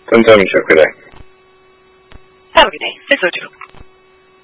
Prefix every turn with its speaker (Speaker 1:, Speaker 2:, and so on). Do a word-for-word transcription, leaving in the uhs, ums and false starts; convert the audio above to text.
Speaker 1: Don't tell me, sir. Good day.
Speaker 2: Have a good day. six oh two.